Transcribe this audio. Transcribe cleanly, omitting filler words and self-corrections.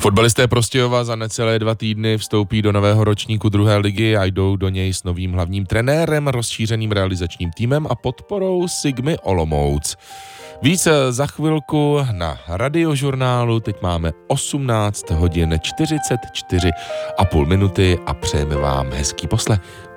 Fotbalisté Prostějova za necelé 2 týdny vstoupí do nového ročníku 2. ligy a jdou do něj s novým hlavním trenérem, rozšířeným realizačním týmem a podporou Sigmy Olomouc. Víc za chvilku na Radiožurnálu, teď máme 18 hodin 44,5 minuty a přejeme vám hezký poslech.